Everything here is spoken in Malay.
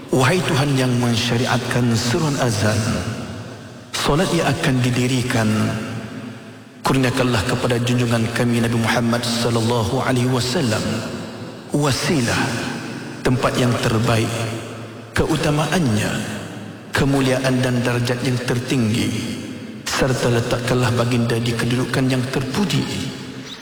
Wahai Tuhan yang mensyariatkan seruan azan, solat yang akan didirikan, kurniakanlah kepada junjungan kami Nabi Muhammad sallallahu alaihi wasallam wasilah, tempat yang terbaik, keutamaannya, kemuliaan dan darjat yang tertinggi, serta letakkanlah baginda di kedudukan yang terpuji